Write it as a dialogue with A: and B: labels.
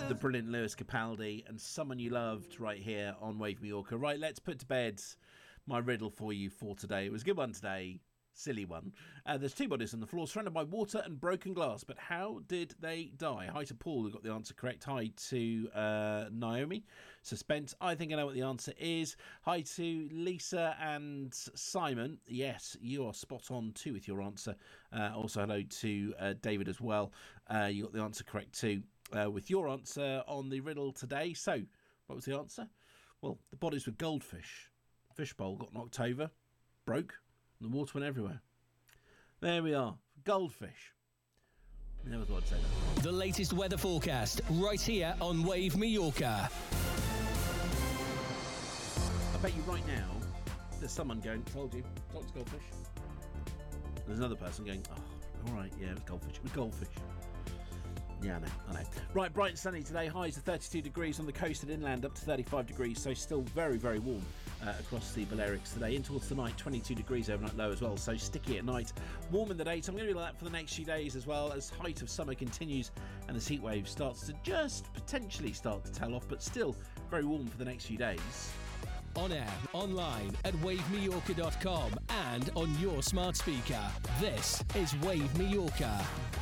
A: the brilliant Lewis Capaldi and Someone You Loved right here on Wave Mallorca. Right, let's put to bed my riddle for you for today. It was a good one today. Silly one. There's two bodies on the floor surrounded by water and broken glass, but how did they die? Hi to Paul, who got the answer correct. Hi to Naomi. Suspense. I think I know what the answer is. Hi to Lisa and Simon. Yes, you are spot on too with your answer. Also hello to David as well. You got the answer correct too with your answer on the riddle today. So, what was the answer? Well, the bodies were goldfish. Fishbowl got knocked over, broke, and the water went everywhere. There we are. Goldfish. Never thought I'd say that.
B: The latest weather forecast right here on Wave Mallorca.
A: I bet you right now there's someone going, told you, it's goldfish. There's another person going, oh, all right, yeah, it was goldfish. It was goldfish. Yeah, I know. Right, bright and sunny today. Highs are 32 degrees on the coast and inland, up to 35 degrees. So still very, very warm across the Balearics today. In towards the night, 22 degrees overnight low as well. So sticky at night, warm in the day. So I'm going to be like that for the next few days as well, as height of summer continues and this heat wave starts to just potentially start to tail off, but still very warm for the next few days.
B: On air, online at wavemallorca.com and on your smart speaker. This is Wave Mallorca.